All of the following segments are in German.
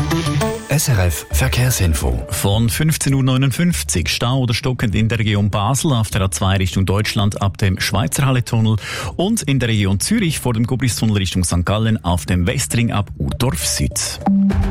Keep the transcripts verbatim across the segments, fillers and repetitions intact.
S R F Verkehrsinfo. Von fünfzehn Uhr neunundfünfzig Stau oder stockend in der Region Basel auf der A zwei Richtung Deutschland ab dem Schweizerhalle-Tunnel und in der Region Zürich vor dem Gubristunnel Richtung Sankt Gallen auf dem Westring ab Urdorf Süd.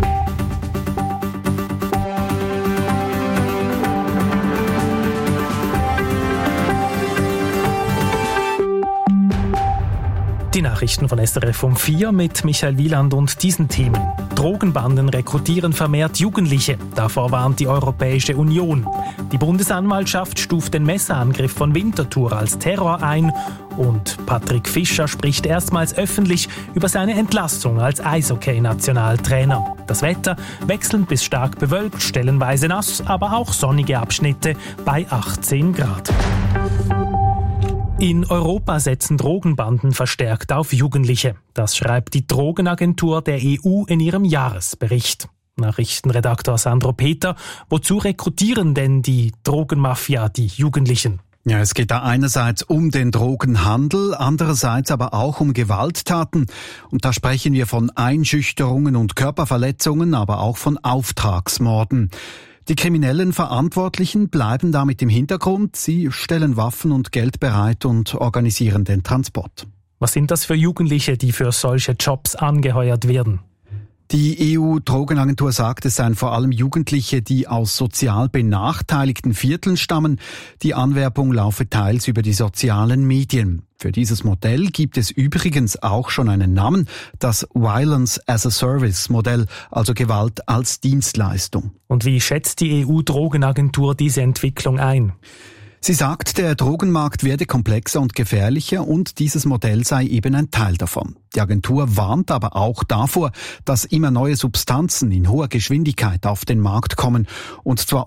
Die Nachrichten von S R F um vier mit Michael Wieland und diesen Themen. Drogenbanden rekrutieren vermehrt Jugendliche. Davor warnt die Europäische Union. Die Bundesanwaltschaft stuft den Messerangriff von Winterthur als Terror ein. Und Patrick Fischer spricht erstmals öffentlich über seine Entlassung als Eishockey-Nationaltrainer. Das Wetter wechselnd bis stark bewölkt, stellenweise nass, aber auch sonnige Abschnitte bei achtzehn Grad. In Europa setzen Drogenbanden verstärkt auf Jugendliche. Das schreibt die Drogenagentur der E U in ihrem Jahresbericht. Nachrichtenredaktor Sandro Peter, wozu rekrutieren denn die Drogenmafia die Jugendlichen? Ja, es geht da einerseits um den Drogenhandel, andererseits aber auch um Gewalttaten. Und da sprechen wir von Einschüchterungen und Körperverletzungen, aber auch von Auftragsmorden. Die kriminellen Verantwortlichen bleiben damit im Hintergrund. Sie stellen Waffen und Geld bereit und organisieren den Transport. Was sind das für Jugendliche, die für solche Jobs angeheuert werden? Die E U-Drogenagentur sagt, es seien vor allem Jugendliche, die aus sozial benachteiligten Vierteln stammen. Die Anwerbung laufe teils über die sozialen Medien. Für dieses Modell gibt es übrigens auch schon einen Namen, das Violence as a Service Modell, also Gewalt als Dienstleistung. Und wie schätzt die E U-Drogenagentur diese Entwicklung ein? Sie sagt, der Drogenmarkt werde komplexer und gefährlicher und dieses Modell sei eben ein Teil davon. Die Agentur warnt aber auch davor, dass immer neue Substanzen in hoher Geschwindigkeit auf den Markt kommen und zwar